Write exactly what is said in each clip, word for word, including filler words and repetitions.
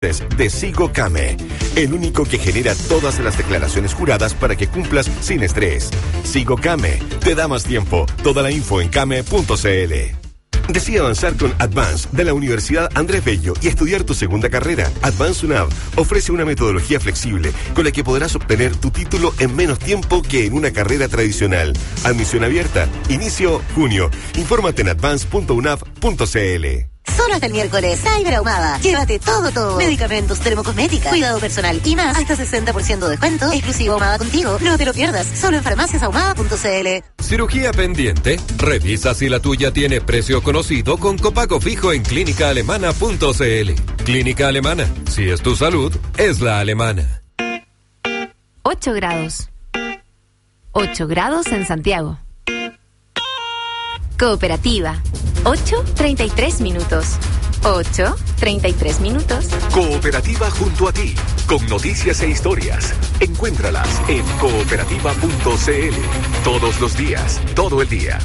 de Sigocame, el único que genera todas las declaraciones juradas para que cumplas sin estrés. Sigocame te da más tiempo. Toda la info en came punto cl. Decide avanzar con Advance de la Universidad Andrés Bello y estudiar tu segunda carrera. Advance UNAV ofrece una metodología flexible con la que podrás obtener tu título en menos tiempo que en una carrera tradicional. Admisión abierta. Inicio junio. Infórmate en advance punto unav punto cl. Solo hasta el miércoles, Cyber Ahumada. Llévate todo, todo. Medicamentos, termocosmética, cuidado personal y más. Hasta sesenta por ciento de descuento. Exclusivo Ahumada contigo. No te lo pierdas. Solo en farmacias ahumada punto cl. ¿Cirugía pendiente? Revisa si la tuya tiene precio conocido con copago fijo en clínica alemana punto cl. Clínica Alemana. Si es tu salud, es la alemana. ocho grados. ocho grados en Santiago. Cooperativa. ocho treinta y tres minutos. ocho treinta y tres minutos. Cooperativa junto a ti, con noticias e historias. Encuéntralas en cooperativa punto cl. Todos los días, todo el día.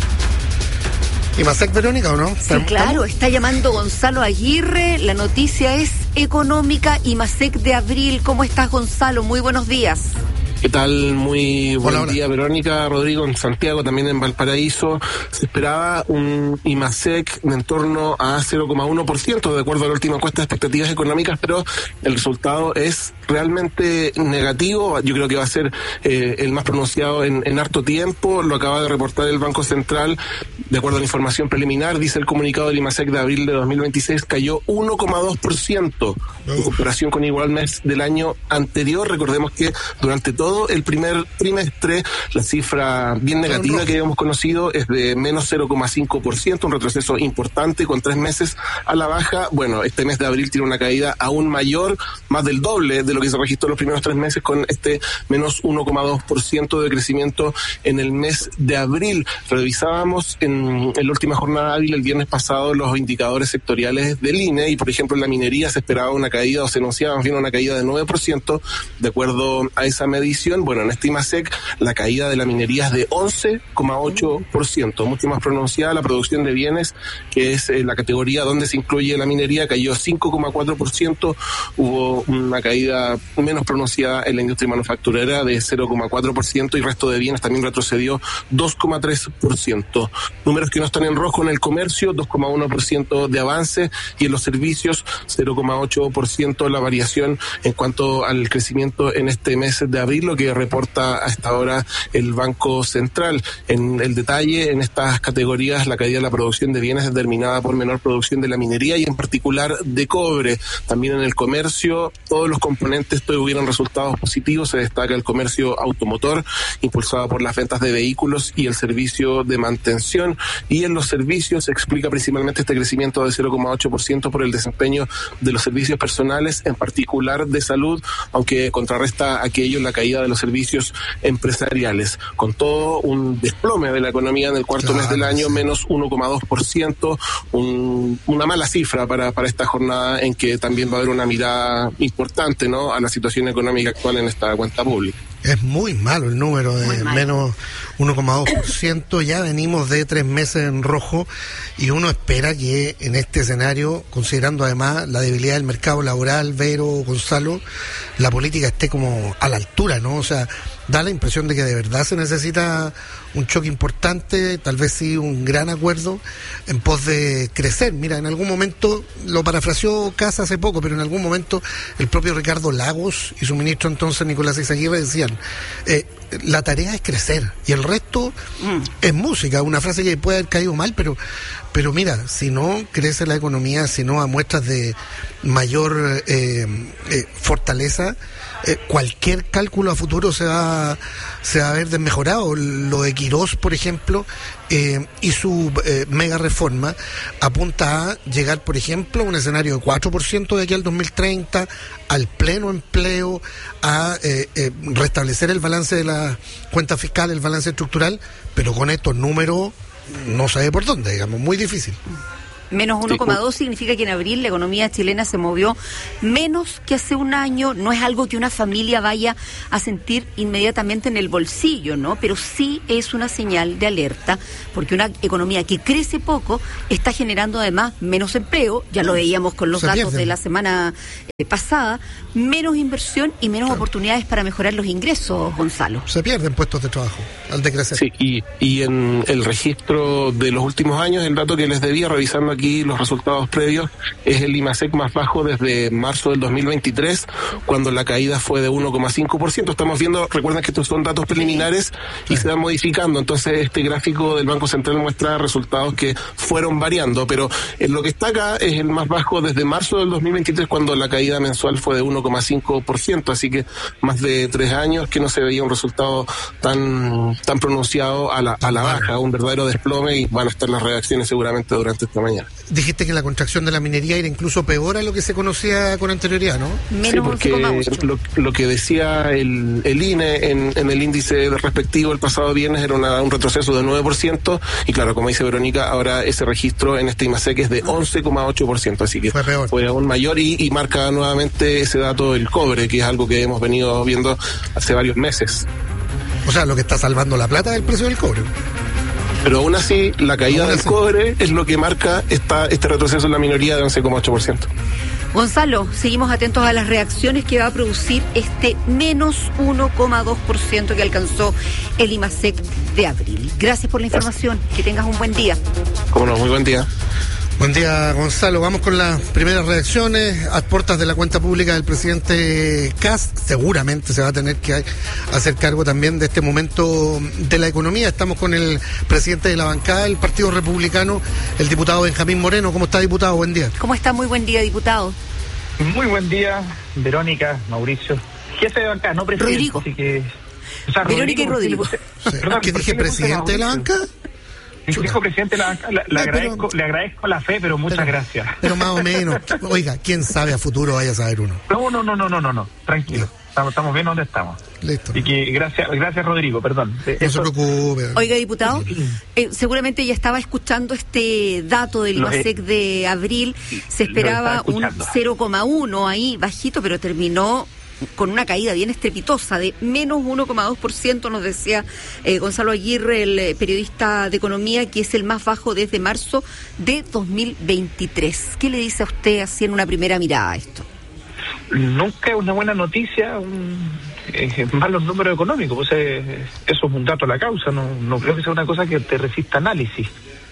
¿Imasec, Verónica, o no? Sí, claro, está llamando Gonzalo Aguirre. La noticia es económica. Imasec de abril. ¿Cómo estás, Gonzalo? Muy buenos días. ¿Qué tal? Muy buen hola, día, hola. Verónica, Rodrigo, en Santiago, también en Valparaíso. Se esperaba un IMASEC de en torno a cero coma uno por ciento, de acuerdo a la última encuesta de expectativas económicas, pero el resultado es realmente negativo. Yo creo que va a ser eh, el más pronunciado en, en harto tiempo. Lo acaba de reportar el Banco Central. De acuerdo a la información preliminar, dice el comunicado del IMASEC de abril de dos mil veintiséis, cayó uno coma dos por ciento en comparación con igual mes del año anterior. Recordemos que durante todo el primer trimestre la cifra bien negativa que habíamos conocido es de menos cero coma cinco por ciento, un retroceso importante con tres meses a la baja. Bueno, este mes de abril tiene una caída aún mayor, más del doble de lo que se registró en los primeros tres meses, con este menos uno coma dos por ciento de crecimiento en el mes de abril. Revisábamos en, en la última jornada hábil el viernes pasado los indicadores sectoriales del I N E y, por ejemplo, en la minería se esperaba una caída, o se anunciaba más bien una caída de nueve por ciento de acuerdo a esa medición. Bueno, en este IMASEC la caída de la minería es de once coma ocho por ciento, mucho más pronunciada. La producción de bienes, que es eh, la categoría donde se incluye la minería, cayó cinco coma cuatro por ciento. Hubo una caída menos pronunciada en la industria manufacturera de cero coma cuatro por ciento y el resto de bienes también retrocedió dos coma tres por ciento. Números que no están en rojo en el comercio, dos coma uno por ciento de avance, y en los servicios cero coma ocho por ciento la variación en cuanto al crecimiento en este mes de abril, lo que reporta hasta ahora el Banco Central. En el detalle, en estas categorías, la caída de la producción de bienes es determinada por menor producción de la minería y en particular de cobre. También en el comercio, todos los componentes tuvieron resultados positivos. Se destaca el comercio automotor, impulsado por las ventas de vehículos y el servicio de mantención. Y en los servicios se explica principalmente este crecimiento de cero coma ocho por ciento por el desempeño de los servicios personales, en particular de salud, aunque contrarresta aquello la caída de los servicios empresariales. Con todo, un desplome de la economía en el cuarto claro, mes del año, sí. menos uno coma dos por ciento, un, una mala cifra para, para esta jornada en que también va a haber una mirada importante, ¿no?, a la situación económica actual en esta cuenta pública. Es muy malo el número de menos uno coma dos por ciento. Ya venimos de tres meses en rojo y uno espera que en este escenario, considerando además la debilidad del mercado laboral, Vero, Gonzalo, la política esté como a la altura, ¿no? O sea, da la impresión de que de verdad se necesita un choque importante, tal vez sí un gran acuerdo en pos de crecer. Mira, en algún momento, lo parafraseó Casa hace poco, pero en algún momento el propio Ricardo Lagos y su ministro entonces Nicolás Izaguirre decían, eh, la tarea es crecer y el resto mm. es música, una frase que puede haber caído mal, pero pero mira, si no crece la economía, si no a muestras de mayor eh, eh, fortaleza, eh, cualquier cálculo a futuro se va, se va a ver desmejorado. Lo de Quirós, por ejemplo, eh, y su eh, mega reforma apunta a llegar, por ejemplo, a un escenario de cuatro por ciento de aquí al dos mil treinta, al pleno empleo, a eh, eh, restablecer el balance de la cuenta fiscal, el balance estructural, pero con estos números no sabe por dónde, digamos, muy difícil. Menos uno coma dos significa que en abril la economía chilena se movió menos que hace un año. No es algo que una familia vaya a sentir inmediatamente en el bolsillo, ¿no? Pero sí es una señal de alerta, porque una economía que crece poco está generando además menos empleo, ya lo veíamos con los se datos pierden. de la semana eh, pasada, menos inversión y menos claro. oportunidades para mejorar los ingresos, Gonzalo. Se pierden puestos de trabajo al decrecer. Sí, y, y en el registro de los últimos años, el dato que les debía, revisando aquí los resultados previos, es el IMASEC más bajo desde marzo del dos mil veintitrés, cuando la caída fue de uno coma cinco por ciento. Estamos viendo, recuerden que estos son datos preliminares y se van modificando, entonces este gráfico del Banco Central muestra resultados que fueron variando, pero en lo que está acá es el más bajo desde marzo del dos mil veintitrés, cuando la caída mensual fue de uno coma cinco por ciento, así que más de tres años que no se veía un resultado tan tan pronunciado a la, a la baja, un verdadero desplome, y van a estar las reacciones seguramente durante esta mañana. Dijiste que la contracción de la minería era incluso peor a lo que se conocía con anterioridad, ¿no? Menos sí, porque lo, lo que decía el, el I N E en, en el índice respectivo el pasado viernes era una, un retroceso de nueve por ciento, y claro, como dice Verónica, ahora ese registro en este IMASEC es de once coma ocho por ciento, así que fue, peor. fue aún mayor, y, y marca nuevamente ese dato el cobre, que es algo que hemos venido viendo hace varios meses. O sea, lo que está salvando la plata es el precio del cobre. Pero aún así, la caída del cobre es lo que marca esta, este retroceso en la minoría de once coma ocho por ciento. Gonzalo, seguimos atentos a las reacciones que va a producir este menos uno coma dos por ciento que alcanzó el IMASEC de abril. Gracias por la información. Que tengas un buen día. Cómo no, muy buen día. Buen día, Gonzalo. Vamos con las primeras reacciones a puertas de la cuenta pública del presidente Kast. Seguramente se va a tener que hacer cargo también de este momento de la economía. Estamos con el presidente de la bancada del Partido Republicano, el diputado Benjamín Moreno. ¿Cómo está, diputado? Buen día. ¿Cómo está? Muy buen día, diputado. Muy buen día, Verónica, Mauricio. Jefe de bancada, no presidente. Rodrigo. Así que, o sea, Verónica Rodrigo, y Rodrigo. Sí. Perdón, ¿qué dije, presidente de la banca? Dijo presidente, la, la, le, agradezco, le agradezco la fe, pero muchas pero, gracias. Pero más o menos, oiga, quién sabe a futuro, vaya a saber uno. No, no, no, no, no, no, no. Tranquilo. Estamos, estamos bien donde estamos. Listo. Y que gracias, gracias Rodrigo, perdón. No Eso... se preocupe. Oiga, diputado, eh, seguramente ya estaba escuchando este dato del IMASEC de abril. Se esperaba un cero coma uno ahí, bajito, pero terminó con una caída bien estrepitosa de menos uno coma dos por ciento, nos decía eh, Gonzalo Aguirre, el eh, periodista de economía, que es el más bajo desde marzo de dos mil veintitrés. ¿Qué le dice a usted así en una primera mirada a esto? Nunca es una buena noticia, un, eh, más los números económicos, pues eh, eso es un dato a la causa, no, no creo que sea una cosa que te resista análisis.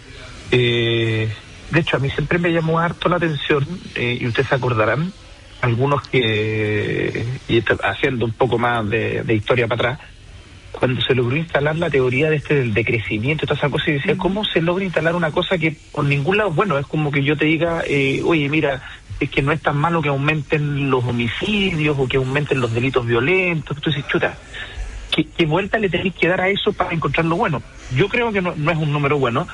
Eh, de hecho, a mí siempre me llamó harto la atención, eh, y ustedes se acordarán, algunos que, y haciendo un poco más de, de historia para atrás, cuando se logró instalar la teoría de este del decrecimiento y toda esa cosa, y decía, ¿cómo se logra instalar una cosa que por ningún lado, bueno, es como que yo te diga, eh, oye, mira, es que no es tan malo que aumenten los homicidios o que aumenten los delitos violentos? Entonces, chuta, ¿qué, qué vuelta le tenéis que dar a eso para encontrar lo bueno? Yo creo que no, no es un número bueno.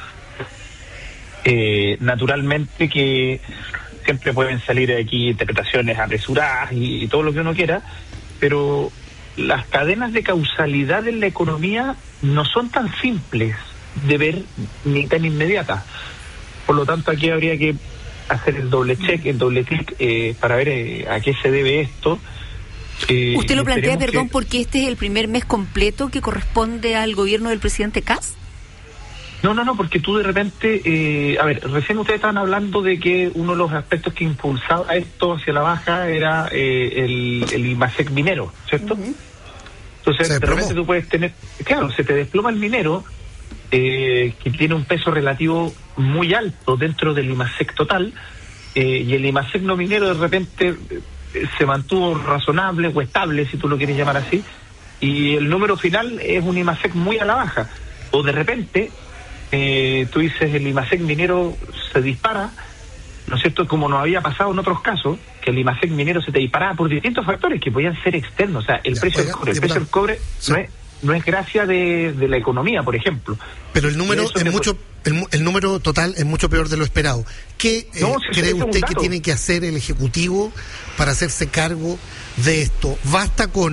Eh, naturalmente que siempre pueden salir aquí interpretaciones apresuradas y, y todo lo que uno quiera, pero las cadenas de causalidad en la economía no son tan simples de ver ni tan inmediatas. Por lo tanto, aquí habría que hacer el doble check, el doble clic eh, para ver eh, a qué se debe esto. Eh, Usted lo plantea, perdón, que... porque este es el primer mes completo que corresponde al gobierno del presidente Kast. No, no, no, porque tú de repente, eh, a ver, recién ustedes estaban hablando de que uno de los aspectos que impulsaba esto hacia la baja era eh, el, el IMASEC minero, ¿cierto? Uh-huh. Entonces, de repente tú puedes tener, claro, se te desploma el minero, eh, que tiene un peso relativo muy alto dentro del IMASEC total, eh, y el IMASEC no minero de repente eh, se mantuvo razonable o estable, si tú lo quieres llamar así, y el número final es un IMASEC muy a la baja. O de repente... Eh, tú dices el IMASEC minero se dispara, ¿no es cierto? Como nos había pasado en otros casos, que el IMASEC minero se te disparaba por distintos factores que podían ser externos. O sea, el ya, precio oiga, del cobre, el precio del cobre sí. no es no es gracia de, de la economía, por ejemplo. Pero el número es mucho fue... el, el número total es mucho peor de lo esperado. ¿Qué eh, no, si cree usted que tiene que hacer el Ejecutivo para hacerse cargo de esto? ¿Basta con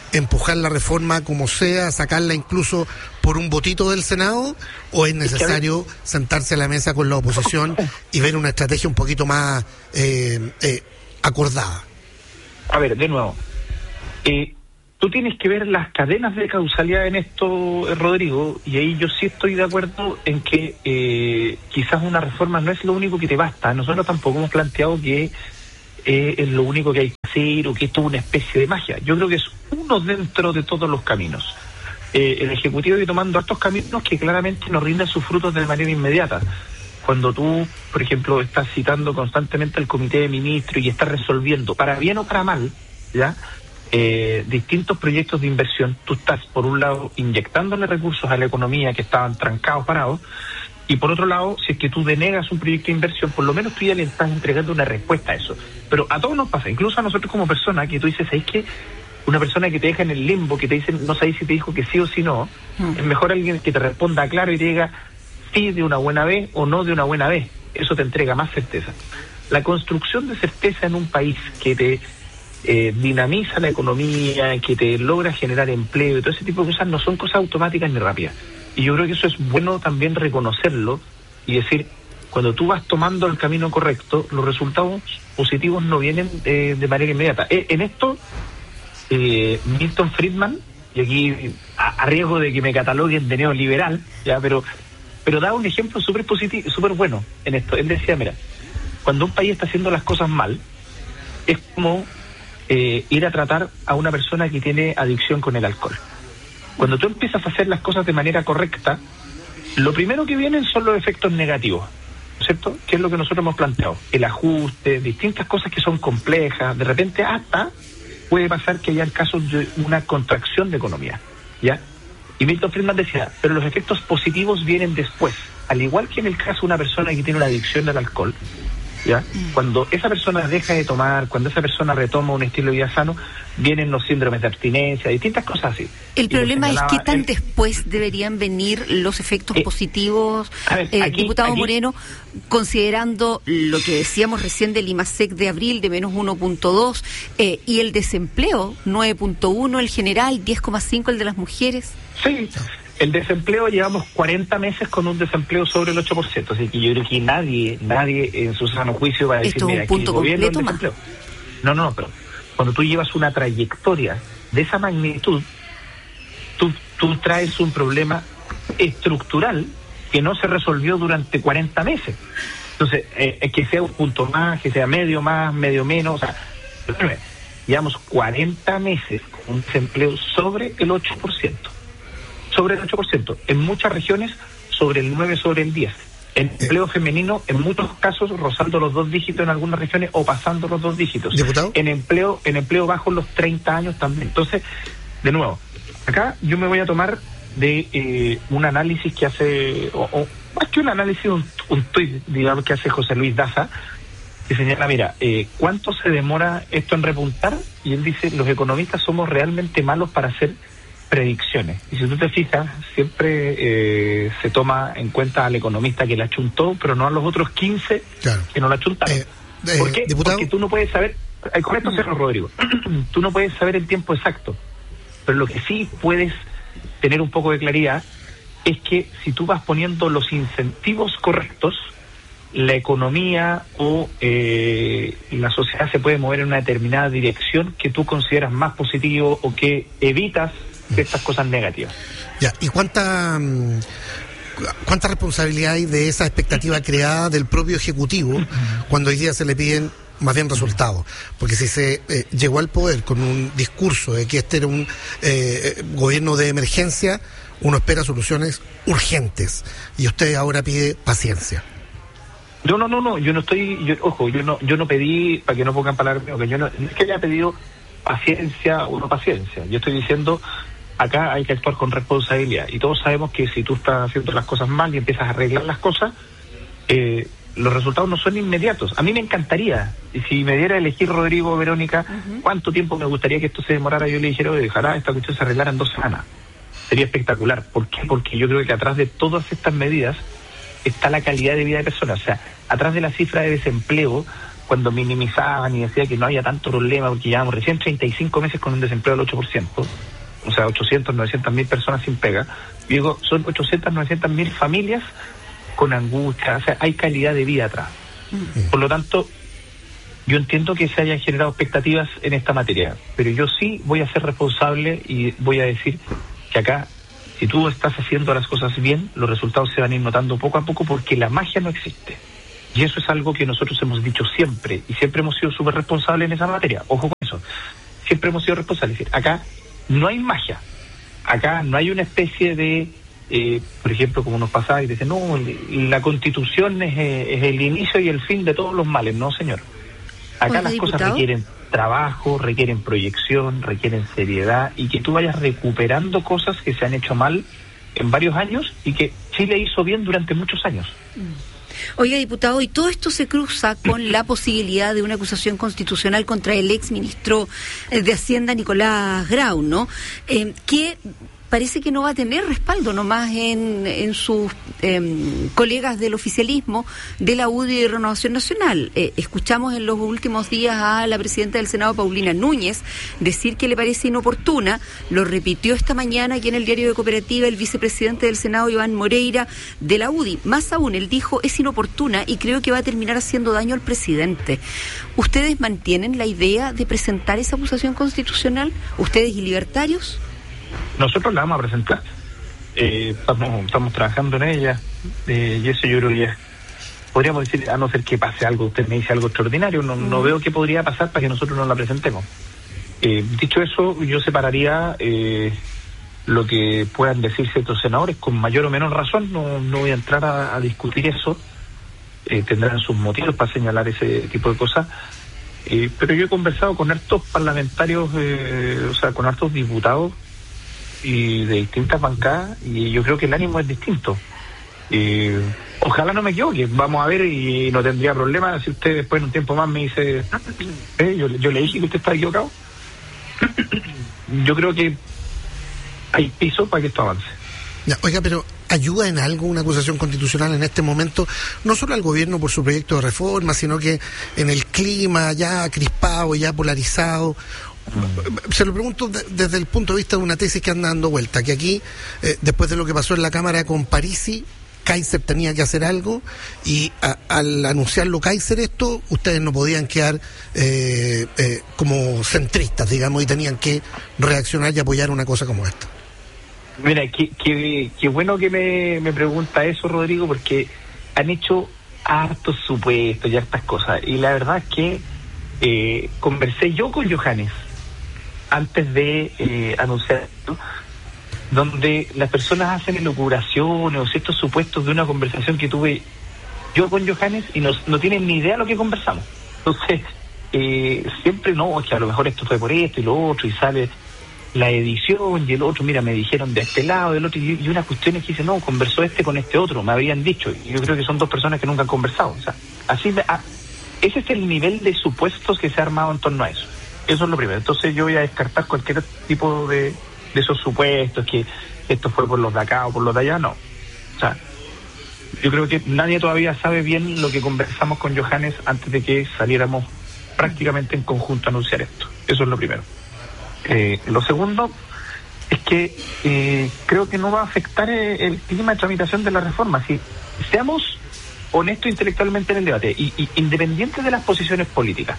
empujar la reforma como sea, sacarla incluso por un votito del Senado, o es necesario sentarse a la mesa con la oposición y ver una estrategia un poquito más eh, eh, acordada? A ver, de nuevo, eh, tú tienes que ver las cadenas de causalidad en esto, Rodrigo, y ahí yo sí estoy de acuerdo en que eh, quizás una reforma no es lo único que te basta. Nosotros tampoco hemos planteado que eh, es lo único que hay que hacer o que esto es una especie de magia. Yo creo que es uno dentro de todos los caminos. Eh, el Ejecutivo está tomando estos caminos que claramente nos rinden sus frutos de manera inmediata. Cuando tú, por ejemplo, estás citando constantemente al Comité de Ministros y estás resolviendo, para bien o para mal, ¿ya?, Eh, distintos proyectos de inversión, tú estás por un lado inyectándole recursos a la economía que estaban trancados, parados, y por otro lado, si es que tú denegas un proyecto de inversión, por lo menos tú ya le estás entregando una respuesta a eso. Pero a todos nos pasa, incluso a nosotros como personas, que tú dices, ¿sabes qué? Una persona que te deja en el limbo, que te dice, no sabes si te dijo que sí o si no, mm. es mejor alguien que te responda claro y te diga sí de una buena vez o no de una buena vez. Eso te entrega más certeza. La construcción de certeza en un país que te Eh, dinamiza la economía, que te logra generar empleo y todo ese tipo de cosas, no son cosas automáticas ni rápidas. Y yo creo que eso es bueno también reconocerlo y decir, cuando tú vas tomando el camino correcto, los resultados positivos no vienen eh, de manera inmediata. Eh, en esto, eh, Milton Friedman, y aquí a, a riesgo de que me cataloguen de neoliberal, ya, pero pero da un ejemplo súper positivo, súper bueno en esto. Él decía, mira, cuando un país está haciendo las cosas mal, es como Eh, ir a tratar a una persona que tiene adicción con el alcohol. Cuando tú empiezas a hacer las cosas de manera correcta, lo primero que vienen son los efectos negativos, ¿cierto? Que es lo que nosotros hemos planteado. El ajuste, distintas cosas que son complejas, de repente hasta puede pasar que haya casos de una contracción de economía, ¿ya? Y Milton Friedman decía, pero los efectos positivos vienen después. Al igual que en el caso de una persona que tiene una adicción al alcohol, ¿ya? Mm. Cuando esa persona deja de tomar, cuando esa persona retoma un estilo de vida sano, vienen los síndromes de abstinencia, distintas cosas así. El y problema es qué tan el... después deberían venir los efectos eh, positivos, ver, eh, aquí, diputado aquí... Moreno, considerando lo que decíamos recién del IMASEC de abril de menos uno punto dos eh, y el desempleo nueve punto uno, el general diez coma cinco, el de las mujeres. Sí. El desempleo, llevamos cuarenta meses con un desempleo sobre el ocho por ciento, así que yo creo que nadie, nadie en su sano juicio va a decir, esto es mira, un punto aquí el gobierno completo desempleo. No, no, no, pero cuando tú llevas una trayectoria de esa magnitud, tú, tú traes un problema estructural que no se resolvió durante cuarenta meses. Entonces, eh, que sea un punto más, que sea medio más, medio menos, o sea, llevamos cuarenta meses con un desempleo sobre el ocho por ciento. Sobre el ocho por ciento, en muchas regiones sobre el nueve, sobre el diez. En empleo femenino, en muchos casos, rozando los dos dígitos en algunas regiones o pasando los dos dígitos. ¿Diputado? En empleo, en empleo bajo los treinta años también. Entonces, de nuevo, acá yo me voy a tomar de eh, un análisis que hace, o, o más que un análisis, un, un tuit, digamos, que hace José Luis Daza, que señala, mira, eh, ¿cuánto se demora esto en repuntar? Y él dice, los economistas somos realmente malos para hacer predicciones. Y si tú te fijas, siempre eh, se toma en cuenta al economista que la chuntó, pero no a los otros quince claro. que no la chuntaron. Eh, eh, ¿Por qué? Diputado... Porque tú no puedes saber, eh, con esto cierro, Rodrigo, tú no puedes saber el tiempo exacto, pero lo que sí puedes tener un poco de claridad es que si tú vas poniendo los incentivos correctos, la economía o eh, la sociedad se puede mover en una determinada dirección que tú consideras más positivo o que evitas de estas cosas negativas. Ya, ¿y cuánta cuánta responsabilidad hay de esa expectativa creada del propio Ejecutivo cuando hoy día se le piden más bien resultados? Porque si se eh, llegó al poder con un discurso de que este era un eh, gobierno de emergencia, uno espera soluciones urgentes y usted ahora pide paciencia. No, no, no, no, yo no estoy, yo, ojo, yo no yo no pedí, para que no pongan palabras mías, que yo no, no es que haya pedido paciencia o no paciencia, yo estoy diciendo, acá hay que actuar con responsabilidad y todos sabemos que si tú estás haciendo las cosas mal y empiezas a arreglar las cosas, eh, los resultados no son inmediatos. A mí me encantaría, y si me diera a elegir, Rodrigo, Verónica, uh-huh. cuánto tiempo me gustaría que esto se demorara, yo le dijera, oye, ojalá esta cuestión se arreglara en dos semanas. Sería espectacular. ¿Por qué? Porque yo creo que atrás de todas estas medidas está la calidad de vida de personas. O sea, atrás de la cifra de desempleo cuando minimizaban y decía que no había tanto problema porque llevamos recién treinta y cinco meses con un desempleo del ocho por ciento, o sea, ochocientos, novecientos mil personas sin pega. Y digo, son ochocientos, novecientos mil familias con angustia, o sea, hay calidad de vida atrás. Por lo tanto, yo entiendo que se hayan generado expectativas en esta materia, pero yo sí voy a ser responsable y voy a decir que acá, si tú estás haciendo las cosas bien, los resultados se van a ir notando poco a poco porque la magia no existe. Y eso es algo que nosotros hemos dicho siempre, y siempre hemos sido súper responsables en esa materia. Ojo con eso. Siempre hemos sido responsables. Es decir, acá no hay magia. Acá no hay una especie de, eh, por ejemplo, como nos pasaba y dicen, no, la Constitución es, eh, es el inicio y el fin de todos los males. No, señor. Acá las cosas requieren trabajo, requieren proyección, requieren seriedad, y que tú vayas recuperando cosas que se han hecho mal en varios años y que Chile hizo bien durante muchos años. Oiga, diputado, y todo esto se cruza con la posibilidad de una acusación constitucional contra el ex ministro de Hacienda, Nicolás Grau, ¿no? Eh, que parece que no va a tener respaldo nomás en, en sus eh, colegas del oficialismo de la U D I y de Renovación Nacional. Eh, escuchamos en los últimos días a la presidenta del Senado, Paulina Núñez, decir que le parece inoportuna. Lo repitió esta mañana aquí en el Diario de Cooperativa el vicepresidente del Senado, Iván Moreira, de la U D I. Más aún, él dijo, es inoportuna y creo que va a terminar haciendo daño al presidente. ¿Ustedes mantienen la idea de presentar esa acusación constitucional? ¿Ustedes y libertarios? Nosotros la vamos a presentar, eh, estamos, estamos trabajando en ella, eh, y eso yo creo que ya podríamos decir, a no ser que pase algo, usted me dice algo extraordinario, no, no veo qué podría pasar para que nosotros no la presentemos. Eh, dicho eso, yo separaría eh, lo que puedan decir ciertos senadores con mayor o menor razón, no, no voy a entrar a, a discutir eso, eh, tendrán sus motivos para señalar ese tipo de cosas, eh, pero yo he conversado con hartos parlamentarios, eh, o sea, con hartos diputados y de distintas bancadas, y yo creo que el ánimo es distinto. Eh, ojalá no me equivoque, vamos a ver, y no tendría problema si usted después en un tiempo más me dice, ¿eh? yo, yo le dije que usted está equivocado. Yo creo que hay piso para que esto avance. Ya, oiga, pero ¿ayuda en algo una acusación constitucional en este momento? No solo al gobierno por su proyecto de reforma, sino que en el clima ya crispado, ya polarizado. Se lo pregunto de, desde el punto de vista de una tesis que anda dando vuelta, que aquí, eh, después de lo que pasó en la Cámara con Parisi, Kaiser tenía que hacer algo, y a, al anunciarlo Kaiser esto, ustedes no podían quedar eh, eh, como centristas, digamos, y tenían que reaccionar y apoyar una cosa como esta. Mira, qué, qué, qué bueno que me, me pregunta eso, Rodrigo, porque han hecho hartos supuestos y hartas cosas, y la verdad es que eh, conversé yo con Johannes antes de eh, anunciar esto, donde las personas hacen elucubraciones o ciertos supuestos de una conversación que tuve yo con Johannes y no, no tienen ni idea de lo que conversamos. Entonces, eh, siempre no, es que a lo mejor esto fue por esto y lo otro, y sale la edición y el otro, mira, me dijeron de este lado, del otro, y, y unas cuestiones que dicen, no, conversó este con este otro, me habían dicho, y yo creo que son dos personas que nunca han conversado. O sea, así, a, ese es el nivel de supuestos que se ha armado en torno a eso. Eso es lo primero. Entonces yo voy a descartar cualquier tipo de, de esos supuestos, que esto fue por los de acá o por los de allá, no. O sea, yo creo que nadie todavía sabe bien lo que conversamos con Johannes antes de que saliéramos prácticamente en conjunto a anunciar esto. Eso es lo primero. Eh, lo segundo es que eh, creo que no va a afectar el, el clima de tramitación de la reforma. Si seamos honestos intelectualmente en el debate, y, y independientes de las posiciones políticas,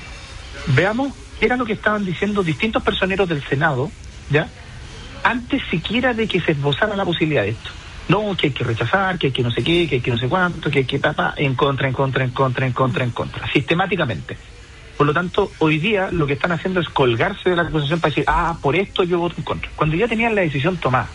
veamos qué era lo que estaban diciendo distintos personeros del Senado, ¿ya? Antes siquiera de que se esbozara la posibilidad de esto. No, que hay que rechazar, que hay que no sé qué, que hay que no sé cuánto, que hay que papá, en contra, en contra, en contra, en contra, en contra, sistemáticamente. Por lo tanto, hoy día lo que están haciendo es colgarse de la acusación para decir, ah, por esto yo voto en contra, cuando ya tenían la decisión tomada.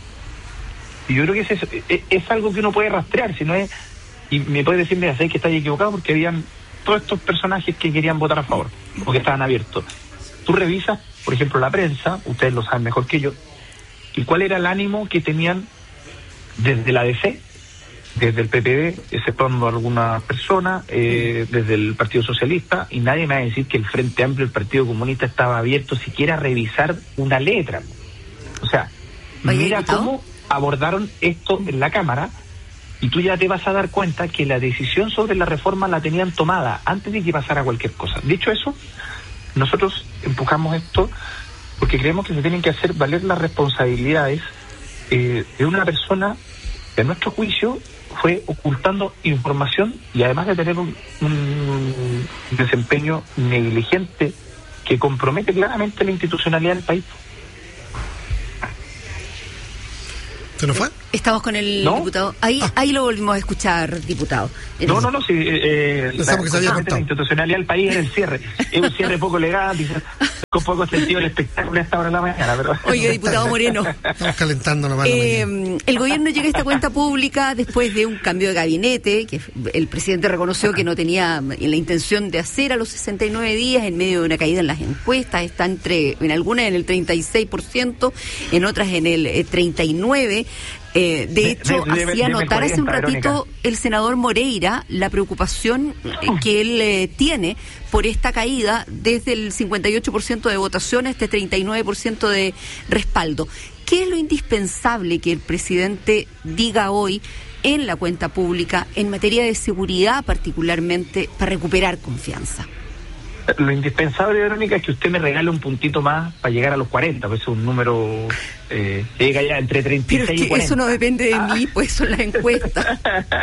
Y yo creo que es, es, es algo que uno puede rastrear, si no es, y me puede decir, mira, sabes que estáis equivocado porque habían todos estos personajes que querían votar a favor, o que estaban abiertos. Tú revisas, por ejemplo, la prensa, ustedes lo saben mejor que yo, y cuál era el ánimo que tenían desde la D C, desde el P P D, exceptuando algunas personas, eh, desde el Partido Socialista, y nadie me va a decir que el Frente Amplio, el Partido Comunista, estaba abierto siquiera a revisar una letra. O sea, Oye, mira ¿diputado? cómo abordaron esto en la Cámara, Y tú ya te vas a dar cuenta que la decisión sobre la reforma la tenían tomada antes de que pasara cualquier cosa. Dicho eso, nosotros empujamos esto porque creemos que se tienen que hacer valer las responsabilidades eh, de una persona que, a nuestro juicio, fue ocultando información y además de tener un, un desempeño negligente que compromete claramente la institucionalidad del país. ¿Se nos fue? Estamos con el ¿No? diputado. Ahí ah. ahí lo volvimos a escuchar, diputado. No, no, no. Sí, eh, la, que se había la institucionalidad del país era el cierre. Es un cierre poco legal, dice, con poco sentido el espectáculo a esta hora de la mañana. Pero... Oye, diputado Moreno. Estamos calentando la mano. Eh, el gobierno llega a esta cuenta pública después de un cambio de gabinete, que el presidente reconoció que no tenía la intención de hacer a los sesenta y nueve días, en medio de una caída en las encuestas. Está entre, en algunas en el treinta y seis por ciento, en otras en el eh, treinta y nueve por ciento. Eh, de hecho, de, de, hacía de, notar hace un ratito Verónica. El senador Moreira la preocupación eh, que él eh, tiene por esta caída desde el cincuenta y ocho por ciento de votación a este treinta y nueve por ciento de respaldo. ¿Qué es lo indispensable que el presidente diga hoy en la cuenta pública en materia de seguridad, particularmente para recuperar confianza? Lo indispensable, Verónica, es que usted me regale un puntito más para llegar a los cuarenta, pues es un número eh, llega ya entre treinta y seis Pero es que y cuarenta. Eso no depende de ah. mí, pues son las encuestas.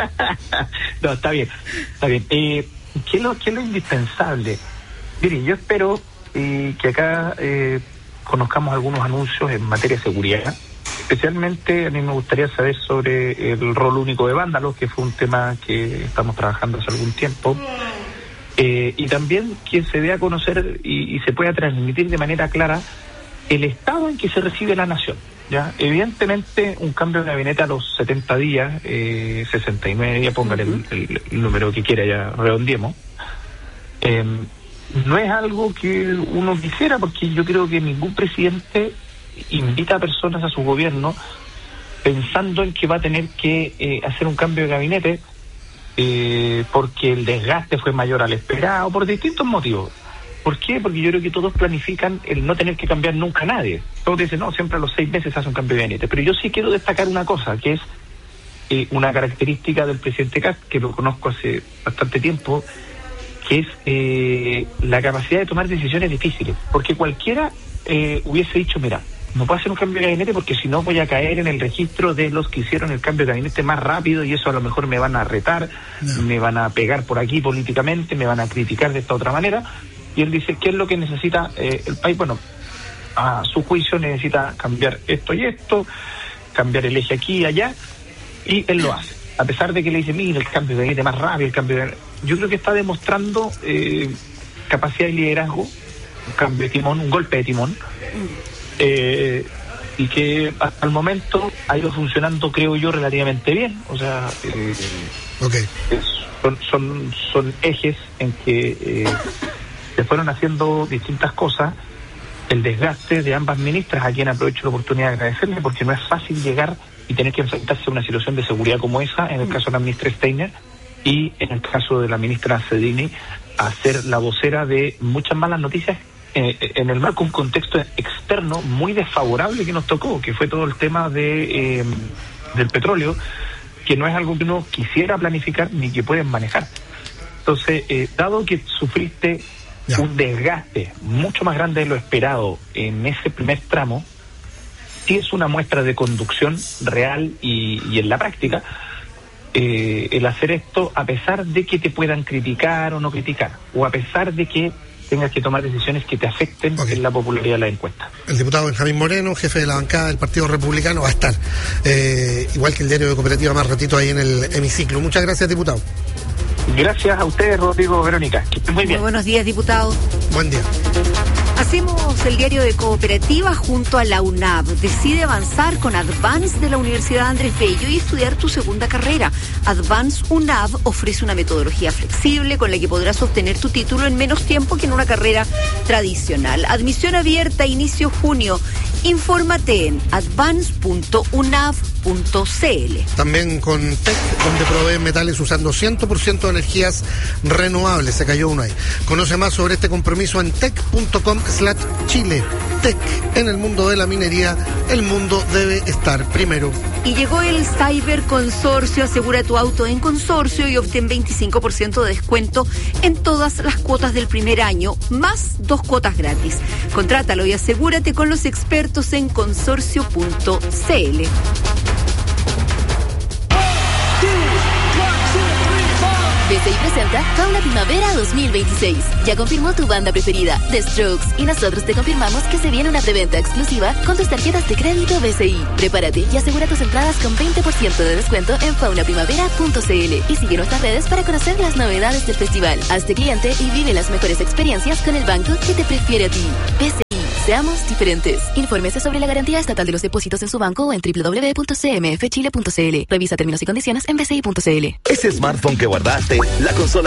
No, está bien, está bien. Eh, ¿qué, es lo, ¿Qué es lo indispensable? Mire, yo espero eh, que acá eh, conozcamos algunos anuncios en materia de seguridad. Especialmente a mí me gustaría saber sobre el rol único de vándalos, que fue un tema que estamos trabajando hace algún tiempo. Eh, y también que se dé a conocer y, y se pueda transmitir de manera clara el estado en que se recibe la nación. ¿Ya? Evidentemente, un cambio de gabinete a los setenta días, eh, sesenta y nueve días, póngale uh-huh. el, el, el número que quiera, ya redondeemos, eh, no es algo que uno quisiera, porque yo creo que ningún presidente invita a personas a su gobierno pensando en que va a tener que eh, hacer un cambio de gabinete Eh, porque el desgaste fue mayor al esperado, por distintos motivos. ¿Por qué? Porque yo creo que todos planifican el no tener que cambiar nunca a nadie. Todos dicen, no, siempre a los seis meses hace un cambio de gabinete. Pero yo sí quiero destacar una cosa, que es eh, una característica del presidente Kast, que lo conozco hace bastante tiempo, que es eh, la capacidad de tomar decisiones difíciles. Porque cualquiera eh, hubiese dicho, mira, no puedo hacer un cambio de gabinete porque si no voy a caer en el registro de los que hicieron el cambio de gabinete más rápido y eso a lo mejor me van a retar, no. me van a pegar por aquí políticamente, me van a criticar de esta otra manera. Y él dice, ¿qué es lo que necesita eh, el país? Bueno, a su juicio necesita cambiar esto y esto, cambiar el eje aquí y allá, y él lo hace. A pesar de que le dice, mira, el cambio de gabinete más rápido, el cambio de... Yo creo que está demostrando eh, capacidad de liderazgo, un cambio de timón, un golpe de timón, Eh, y que hasta el momento ha ido funcionando, creo yo, relativamente bien. O sea, eh, okay. es, son, son son ejes en que eh, se fueron haciendo distintas cosas. El desgaste de ambas ministras, a quien aprovecho la oportunidad de agradecerle, porque no es fácil llegar y tener que enfrentarse a una situación de seguridad como esa, en el caso de la ministra Steiner y en el caso de la ministra Cedini, a ser la vocera de muchas malas noticias Eh, en el marco de un contexto externo muy desfavorable que nos tocó, que fue todo el tema de eh, del petróleo, que no es algo que uno quisiera planificar ni que pueden manejar. Entonces, eh, dado que sufriste ya. un desgaste mucho más grande de lo esperado en ese primer tramo, sí es una muestra de conducción real y, y en la práctica, eh, el hacer esto a pesar de que te puedan criticar o no criticar, o a pesar de que tengas que tomar decisiones que te afecten okay. en la popularidad de la encuesta. El diputado Benjamín Moreno, jefe de la bancada del Partido Republicano, va a estar, eh, igual que el diario de Cooperativa, más ratito ahí en el hemiciclo. Muchas gracias, diputado. Gracias a ustedes, Rodrigo, Verónica. Que estén muy bien. Muy buenos días, diputado. Buen día. Hacemos el diario de Cooperativa junto a la UNAV. Decide avanzar con Advance de la Universidad Andrés Bello y estudiar tu segunda carrera. Advance UNAV ofrece una metodología flexible con la que podrás obtener tu título en menos tiempo que en una carrera tradicional. Admisión abierta, inicio junio. Infórmate en advance punto unav punto c l. También con Tech, donde proveen metales usando cien por ciento de energías renovables. Se cayó uno ahí. Conoce más sobre este compromiso en tech punto com slash chile. Tech. En el mundo de la minería, el mundo debe estar primero. Y llegó el Cyber Consorcio. Asegura tu auto en Consorcio y obtén veinticinco por ciento de descuento en todas las cuotas del primer año, más dos cuotas gratis. Contrátalo y asegúrate con los expertos en consorcio punto c l. B C I presenta Fauna Primavera dos mil veintiséis. Ya confirmó tu banda preferida, The Strokes, y nosotros te confirmamos que se viene una preventa exclusiva con tus tarjetas de crédito B C I. Prepárate y asegura tus entradas con veinte por ciento de descuento en fauna primavera punto c l y sigue nuestras redes para conocer las novedades del festival. Hazte cliente y vive las mejores experiencias con el banco que te prefiere a ti. B C I. Seamos diferentes. Infórmese sobre la garantía estatal de los depósitos en su banco o en doble u doble u doble u punto c m f chile punto c l. Revisa términos y condiciones en b c i punto c l. Ese smartphone que guardaste, la consola